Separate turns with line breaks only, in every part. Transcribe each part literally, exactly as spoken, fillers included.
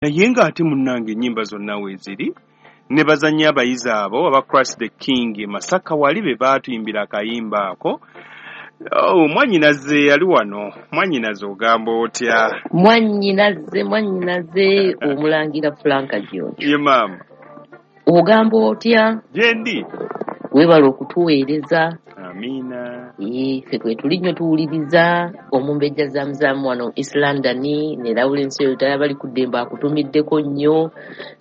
naye ng'ate munnange ennyimba zonna weeziri ne bazannya abayizi abo aba Christ the King Masaka wali be baatuyimbira akayimba ako. Oh, Mwanyinaze yali wano. Mwanyinaze ogamba otya?
Mwanyinaze Mwanyinaze Omulangira Franka John.
Ye maama.
Ogamba otya?
Jendi.
Webala okutuweereza.
Amina.
Ee, ffe kwe tuli nnyo tuwuliriza omumbejja zaamuzamu wano East London ne Lawrence Yotaya bali ku ddembe akutumiddeko nnyo.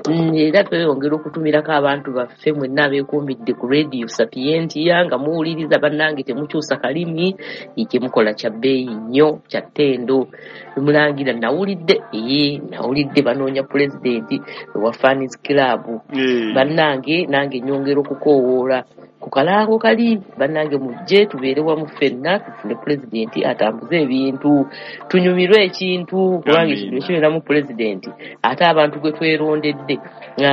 Era tweyongera okutumirako abantu baffe mwenna abeekuumidde ku Radio Sapientia nga muwuliriza bannange temukyusa kalimi kye mukola kya bbeeyi nnyo kya ttendo. Mulangira nawulidde ee nawulidde banoonya pulezidenti wa Fans Club. Bannange nange nyongera okukoowoola ku kalaako kali bannange mujje tubeere wamu ffenna tufune pulezidenti atambuze ebintu tunyumirwe ekintu kubanga ekintu ekibeeramu pulezidenti ate abantu gwe twerondedde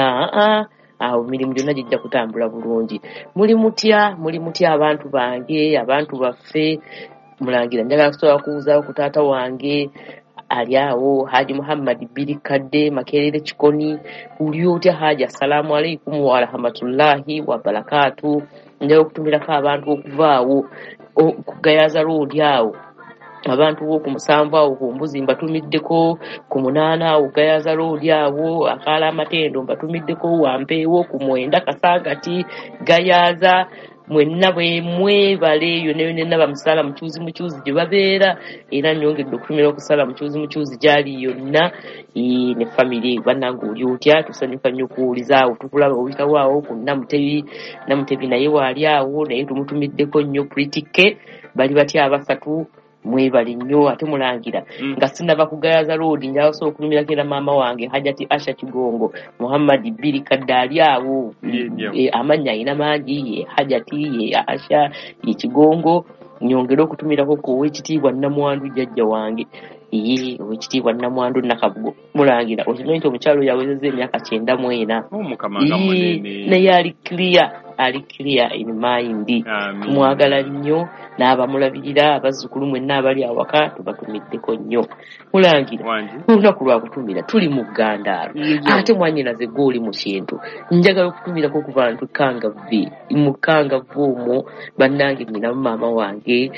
aa awo mirimu gyonna gijja kutambula bulungi. Muli mutya muli mutya abantu bange abantu baffe. Mulangira njagala kusobola kuwuzaawo ku taata wange ali awo Haji Muhammad Birikadde Makerere Kikoni. Uli otya Haji? Assalamu alaikum wa rahmatullahi wa barakatuh. Njagala okutumirako abantu okuvaawo ku Gayaza Road awo abantu ku musanvu awo ku mbuzi mbatumiddeko, ku munaana awo Gayaza Road awo Akaala Amatendo mbatumiddeko, Wampeewo ku Mwenda Kasangati Gayaza. Mwenna bwe mwebale yonna yonna bamusala mukyuzi mukyuzi gye babeera era nyongedde okutumira okusala mukyuzi mukyuzi gyali yonna ne family. Bannange oli otya? Tusanyuka nnyo okuwuliza awo tukulaba obitawo awo ku Namutebi. Namutebi naye waali awo naye tumutumiddeko nnyo Pritike bali batya abasatu mwebali nnyo. Ate mulangira mm. nga sinaba ku Gayaza Road njala so okunumirako era maama wange Hajati Asha Kigongo Muhammad Biri Kadali awo yeah, yeah. E, amanya ina mangi ye Hajati ye Asha ye Kigongo. Nyongera okutumirako ku wekitiibwa Namwandu jjajja wange ye wekitiibwa Namwandu Nakabugo. Mulangira okimanyi nti omukyalo yawezezza emyaka kyenda mu ena
omukamanga munene
naye ali clear ali clear in mind. Tumwagala nnyo n'abamulabirira abazzukulu mwenna abali awaka tubatumiddeko nnyo. Mulangira olunaku lwa kutumira tuli mu Ggandaalo ate Mwanyinaze gw'oli mu kintu njagala okutumirako ku bantu Kangavve mu Kangavve omwo bannange nnyina maama wange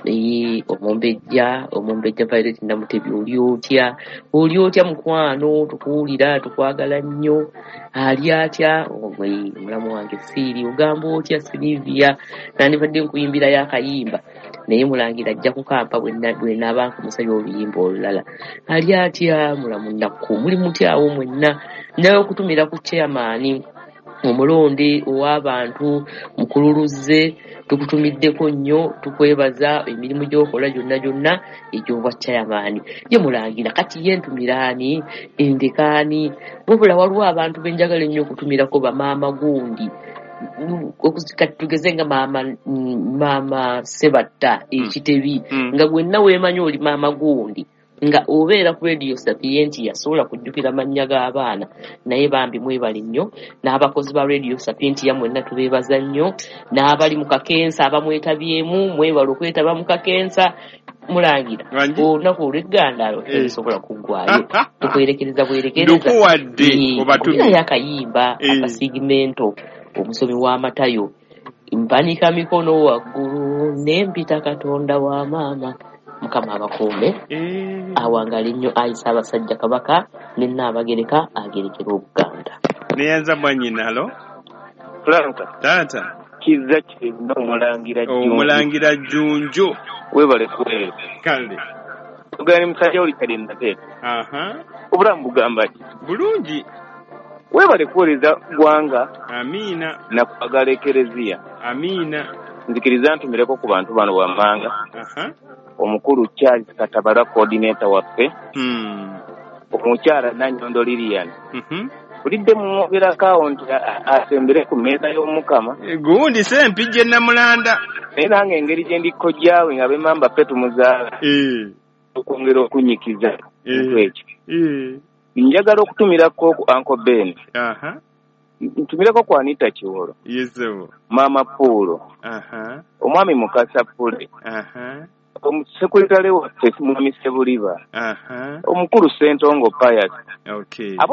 ee omumbejja omumbejja Violet Namutebi. Oli otya oli otya mukwano? Tukuwulira tukwagala nnyo. Ali atya? Ogwe mulamu wange Siiri ogamba otya Silivia? Nandibadde nkuyimbira y'akayimba naye mulangira ajja kukampa bwe naaba nkumusabye oluyimba olulala. Ali atya mulamu nnakku? Muli mutyawo mwenna? Njagala okutumira ku chairman omulonde ow'abantu mukululuze tukutumiddeko nnyo tukwebaza emirimu gy'okola gyonna gyonna egy'obwa chairman. Ye mulangira kati ye ntumiraani endekaani wabula waliwo abantu benjagala ennyo okutumirako bamaama gundi kati tugeze nga maama maama Sebatta Ekitebi mm. nga gwenna weemanyi oli maama gundi nga obeera ku Radio Sapientia yasobola kujjukira mannya g'abaana naye bambi mwebali nnyo n'abakozi ba Radio Sapientia mwenna tubeebaza nnyo n'abali mu kakensa abamwetabyemu mwebala okwetaba mu kakensa. Mulangira olunaku olw'Eggandaalo terusobola kuggwaayo tukwerekereza bwerekereza obatulirayo akayimba akasigimento omusomi w'amatayo mpanika mikono waggulu nempita Katonda wa maama Mukama abakuume awangale nnyo ayisa abasajja Kabaka ne Nnaabagereka agerekera Obuganda.
Neyanza Mwanyina halo
Franka
tata
kizza kino Omulangira Jjunju
Omulangira Jjunju
webale kwere
kale
tugani musajja oli kali nate
aha
obulamu bugamba ki
bulungi
webale kuweereza ggwanga.
Amiina.
Nakwagala ekereziya.
Amiina.
Nzikiriza ntumireko ku bantu bano wammanga.
Aha.
Omukulu Charles Katabala coordinator waffe.
Hmm.
Omukyala Nanyondo Lilian.
Mhm.
Ulidde mwogera account asembere ku meza y'omukama.
Gundi sempije Namulanda.
Naye nange engeri gye ndikojjaawe nga bemamba petu muzaala.
Eh.
Okwongera okunyikiza.
Eh. Eh.
Njagala okutumirako ku Uncle Ben.
Aha.
Ntumirako ku Anita Kiwolo.
Yeso.
Mama Pulo.
Aha.
Omwami Mukasa Pule.
Aha.
omusekretale waffe mwami Sebuliba
aha
omukulu Ssentongo Pius
okay